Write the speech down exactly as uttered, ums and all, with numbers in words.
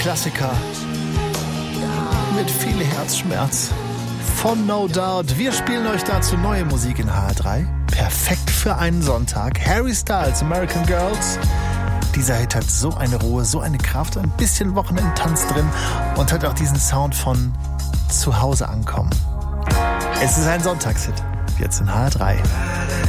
Klassiker mit viel Herzschmerz von No Doubt. Wir spielen euch dazu neue Musik in H R drei. Perfekt für einen Sonntag. Harry Styles, American Girls. Dieser Hit hat so eine Ruhe, so eine Kraft, ein bisschen Wochenendtanz drin und hat auch diesen Sound von zu Hause ankommen. Es ist ein Sonntagshit. Jetzt in H R drei.